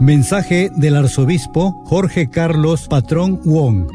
Mensaje del arzobispo Jorge Carlos Patrón Wong.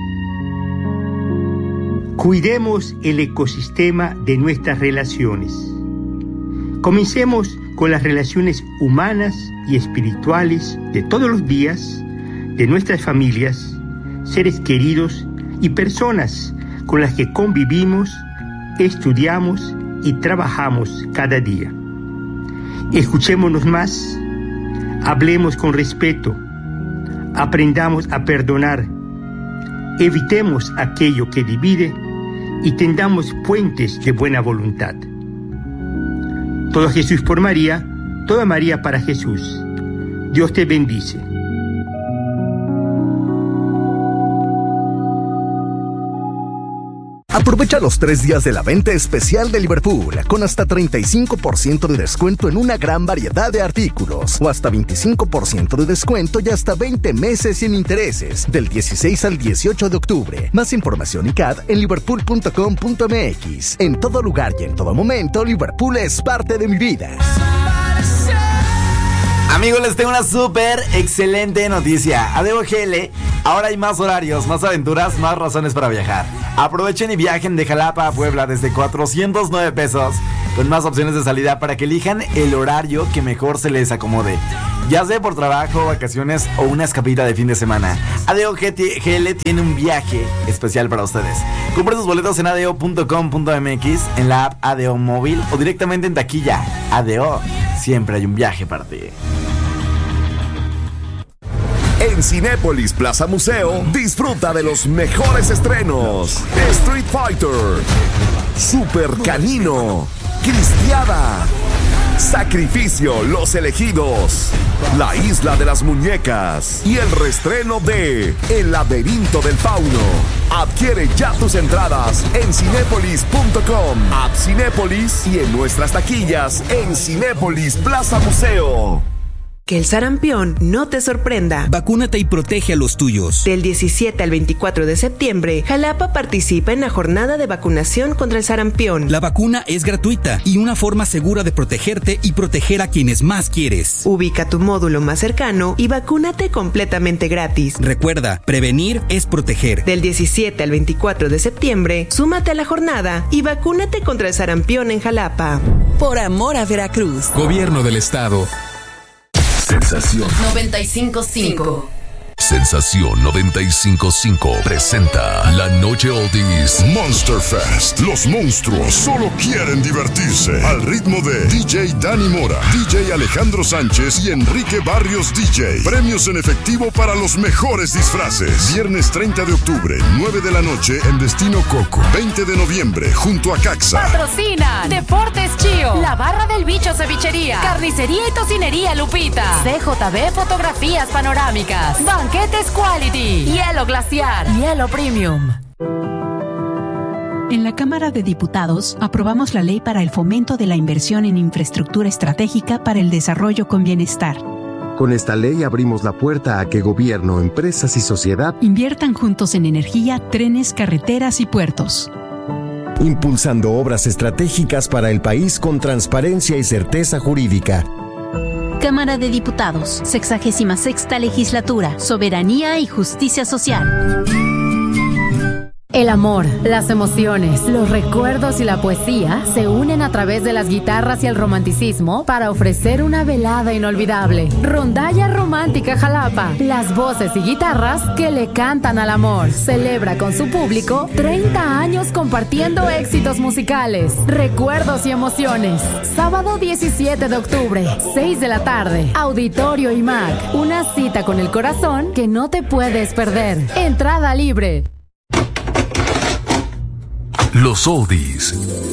Cuidemos el ecosistema de nuestras relaciones. Comencemos con las relaciones humanas y espirituales de todos los días, de nuestras familias, seres queridos y personas con las que convivimos, estudiamos y trabajamos cada día. Escuchémonos más, hablemos con respeto, aprendamos a perdonar, evitemos aquello que divide y tendamos puentes de buena voluntad. Todo Jesús por María, toda María para Jesús. Dios te bendice. Aprovecha los 3 días de la venta especial de Liverpool, con hasta 35% de descuento en una gran variedad de artículos, o hasta 25% de descuento y hasta 20 meses sin intereses, del 16 al 18 de octubre. Más información y CAD en liverpool.com.mx. En todo lugar y en todo momento, Liverpool es parte de mi vida. Amigos, les tengo una súper excelente noticia. Adeo GL, ahora hay más horarios, más aventuras, más razones para viajar. Aprovechen y viajen de Jalapa a Puebla desde 409 pesos, con más opciones de salida para que elijan el horario que mejor se les acomode, ya sea por trabajo, vacaciones o una escapita de fin de semana. Adeo GL tiene un viaje especial para ustedes. Compre sus boletos en adeo.com.mx, en la app Adeo Móvil o directamente en taquilla. Adeo, siempre hay un viaje para ti. En Cinépolis Plaza Museo, disfruta de los mejores estrenos: Street Fighter, Super Canino, Cristiada, Sacrificio, Los Elegidos, La Isla de las Muñecas y el reestreno de El Laberinto del Fauno. Adquiere ya tus entradas en cinépolis.com, app Cinépolis y en nuestras taquillas en Cinépolis Plaza Museo. Que el sarampión no te sorprenda. Vacúnate y protege a los tuyos. Del 17 al 24 de septiembre, Jalapa participa en la jornada de vacunación contra el sarampión. La vacuna es gratuita y una forma segura de protegerte y proteger a quienes más quieres. Ubica tu módulo más cercano y vacúnate completamente gratis. Recuerda, prevenir es proteger. Del 17 al 24 de septiembre, súmate a la jornada y vacúnate contra el sarampión en Jalapa. Por amor a Veracruz. Gobierno del Estado. Sensación 95.5. Sensación 95.5 presenta la noche oldies Monster Fest. Los monstruos solo quieren divertirse al ritmo de DJ Dani Mora, DJ Alejandro Sánchez y Enrique Barrios DJ. Premios en efectivo para los mejores disfraces. Viernes 30 de octubre, 9 de la noche en Destino Coco. 20 de noviembre junto a Caxa. Patrocinan Deportes Chío, La Barra del Bicho Cevichería, Carnicería y Tocinería Lupita, CJB Fotografías Panorámicas, Banquetes Quality, Hielo Glaciar, Hielo Premium. En la Cámara de Diputados aprobamos la ley para el fomento de la inversión en infraestructura estratégica para el desarrollo con bienestar. Con esta ley abrimos la puerta a que gobierno, empresas y sociedad inviertan juntos en energía, trenes, carreteras y puertos. Impulsando obras estratégicas para el país con transparencia y certeza jurídica. Cámara de Diputados, 66ª Legislatura, Soberanía y Justicia Social. El amor, las emociones, los recuerdos y la poesía se unen a través de las guitarras y el romanticismo para ofrecer una velada inolvidable. Rondalla Romántica Jalapa, las voces y guitarras que le cantan al amor. Celebra con su público 30 años compartiendo éxitos musicales, recuerdos y emociones. Sábado 17 de octubre, 6 de la tarde, Auditorio IMAC. Una cita con el corazón que no te puedes perder. Entrada libre. Los oldies